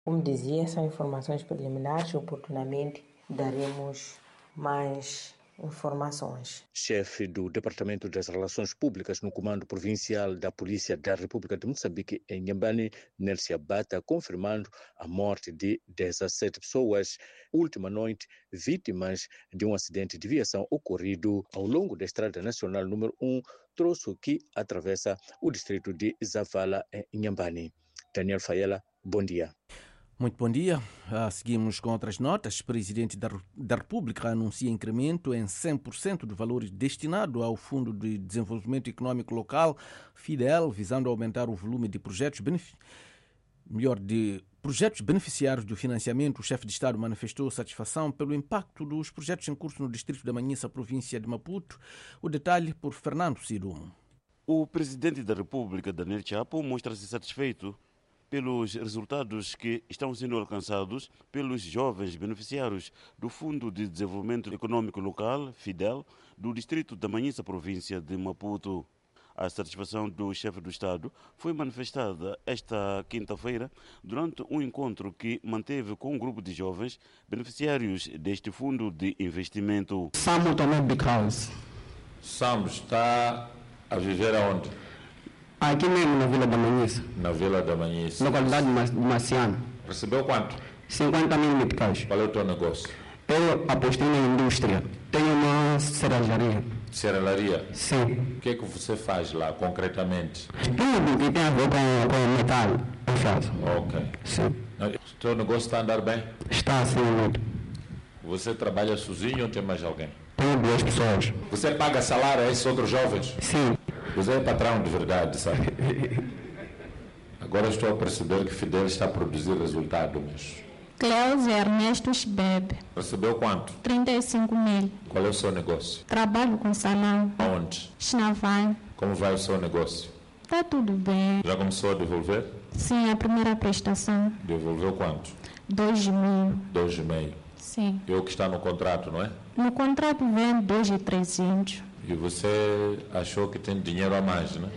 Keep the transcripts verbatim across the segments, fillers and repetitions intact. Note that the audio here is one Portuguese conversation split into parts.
Como dizia, são informações preliminares, oportunamente daremos mais informações. Chefe do Departamento das Relações Públicas no Comando Provincial da Polícia da República de Moçambique, em Inhambane, Nércia Bata, confirmando a morte de dezessete pessoas, última noite, vítimas de um acidente de viação ocorrido ao longo da Estrada Nacional número um, troço que atravessa o distrito de Zavala, em Inhambane. Daniel Faiela, bom dia. Muito bom dia. Ah, seguimos com outras notas. O Presidente da, da República anuncia incremento em cem por cento do valor destinado ao Fundo de Desenvolvimento Econômico Local, FIDEL, visando aumentar o volume de projetos, benef... melhor, de projetos beneficiários do financiamento. O chefe de Estado manifestou satisfação pelo impacto dos projetos em curso no distrito da Manhissa, província de Maputo. O detalhe por Fernando Sidumo. O Presidente da República, Daniel Chapo, mostra-se satisfeito pelos resultados que estão sendo alcançados pelos jovens beneficiários do Fundo de Desenvolvimento Econômico Local, FIDEL, do distrito da Manhissa, província de Maputo. A satisfação do chefe do Estado foi manifestada esta quinta-feira durante um encontro que manteve com um grupo de jovens beneficiários deste fundo de investimento. Samu também Big House. Samu está a viver aonde? Aqui mesmo na Vila da Manhissa. Na Vila da Manhissa. Localidade de Marciano. Recebeu quanto? cinquenta mil meticais. Qual é o teu negócio? Eu apostei na indústria. Tenho uma serralharia. Serralharia? Sim. O que é que você faz lá, concretamente? Tudo que tem a ver com, com metal, eu faço. Ok. Sim. O teu negócio está a andar bem? Está assim, muito. Você trabalha sozinho ou tem mais alguém? Tenho duas pessoas. Você paga salário a esses outros jovens? Sim. Você é patrão de verdade, sabe? Agora estou a perceber que Fidel está a produzir resultado, mas... Cleusa Ernesto Bebe. Recebeu quanto? trinta e cinco mil. Qual é o seu negócio? Trabalho com salão. Aonde? Chinavai. Como vai o seu negócio? Está tudo bem. Já começou a devolver? Sim, a primeira prestação. Devolveu quanto? Dois e meio. Dois e meio. Sim. É o que está no contrato, não é? No contrato vem dois e trezentos. E você achou que tem dinheiro a mais, né?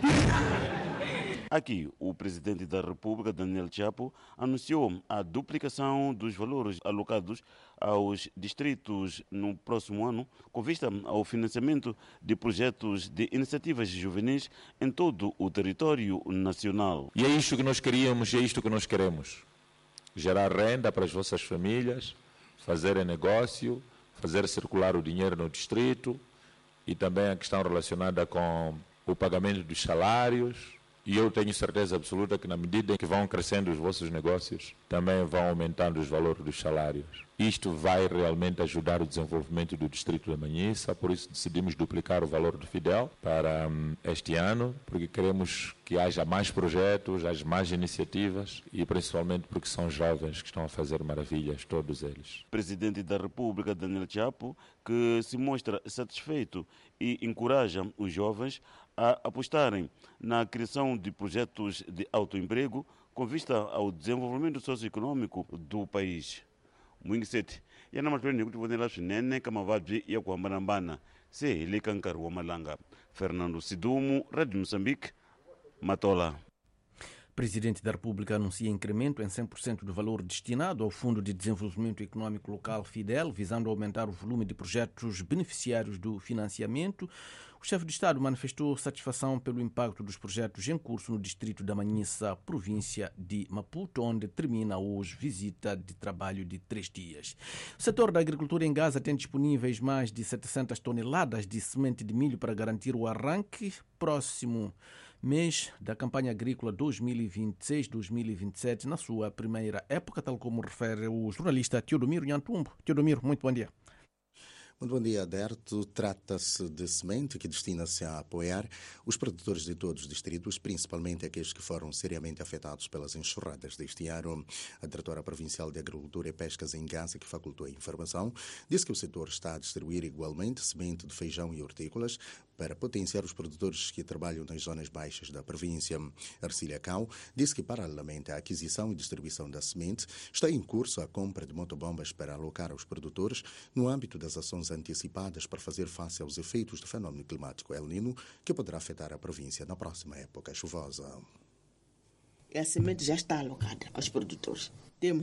Aqui, o Presidente da República, Daniel Chapo, anunciou a duplicação dos valores alocados aos distritos no próximo ano, com vista ao financiamento de projetos de iniciativas juvenis em todo o território nacional. E é isto que nós queríamos e é isto que nós queremos. Gerar renda para as vossas famílias, fazer negócio, fazer circular o dinheiro no distrito e também a questão relacionada com o pagamento dos salários. E eu tenho certeza absoluta que na medida em que vão crescendo os vossos negócios, também vão aumentando os valores dos salários. Isto vai realmente ajudar o desenvolvimento do distrito da Manhissa, por isso decidimos duplicar o valor do FIDEL para um, este ano, porque queremos que haja mais projetos, haja mais iniciativas e principalmente porque são jovens que estão a fazer maravilhas, todos eles. Presidente da República, Daniel Chapo, que se mostra satisfeito e encoraja os jovens a apostarem na criação de projetos de autoemprego com vista ao desenvolvimento socioeconômico do país. Mwingiseti yana mahlweni hi ku tivonela swinene ka mavabyi ya ku hambanahambana se hi le ka nkarhi wa malanga. Fernando Sidumo, Rádio Moçambique, Matola. Presidente da República anuncia incremento em cem por cento do valor destinado ao Fundo de Desenvolvimento Econômico Local, FIDEL, visando aumentar o volume de projetos beneficiários do financiamento. O chefe de Estado manifestou satisfação pelo impacto dos projetos em curso no distrito da Manhissa, província de Maputo, onde termina hoje visita de trabalho de três dias. O setor da agricultura em Gaza tem disponíveis mais de setecentas toneladas de semente de milho para garantir o arranque próximo mês da campanha agrícola dois mil e vinte e seis dois mil e vinte e sete, na sua primeira época, tal como refere o jornalista Teodomiro Nhantumbo. Teodomiro, muito bom dia. Muito bom dia, Aderto. Trata-se de semente que destina-se a apoiar os produtores de todos os distritos, principalmente aqueles que foram seriamente afetados pelas enxurradas deste ano. A diretora provincial de Agricultura e Pescas em Gaza, que facultou a informação, disse que o setor está a distribuir igualmente semente de feijão e hortícolas para potenciar os produtores que trabalham nas zonas baixas da província. Arcília Cao disse que, paralelamente à aquisição e distribuição da semente, está em curso a compra de motobombas para alocar aos produtores no âmbito das ações antecipadas para fazer face aos efeitos do fenômeno climático El Niño, que poderá afetar a província na próxima época chuvosa. e a semente já está alocada aos produtores. Temos